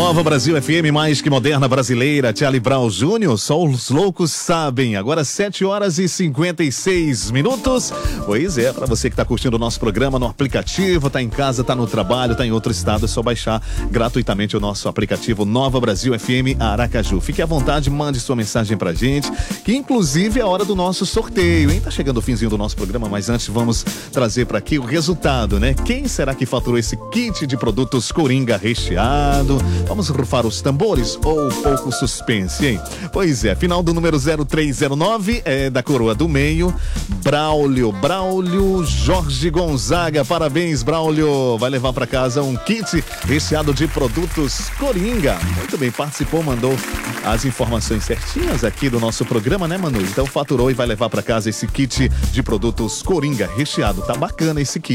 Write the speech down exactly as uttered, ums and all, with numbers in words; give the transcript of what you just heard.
Nova Brasil F M, mais que moderna brasileira. Charlie Brown Júnior, só os loucos sabem. Agora sete horas e cinquenta e seis minutos. Pois é, para você que tá curtindo o nosso programa no aplicativo, tá em casa, tá no trabalho, tá em outro estado, é só baixar gratuitamente o nosso aplicativo Nova Brasil F M Aracaju. Fique à vontade, mande sua mensagem pra gente, que inclusive é a hora do nosso sorteio, hein? Tá chegando o finzinho do nosso programa, mas antes vamos trazer para aqui o resultado, né? Quem será que faturou esse kit de produtos Coringa recheado? Vamos rufar os tambores ou pouco suspense, hein? Pois é, final do número zero três zero nove é da Coroa do Meio, Braulio, Braulio Jorge Gonzaga. Parabéns, Braulio. Vai levar para casa um kit recheado de produtos Coringa. Muito bem, participou, mandou as informações certinhas aqui do nosso programa, né, Manu? Então faturou e vai levar para casa esse kit de produtos Coringa recheado. Tá bacana esse kit.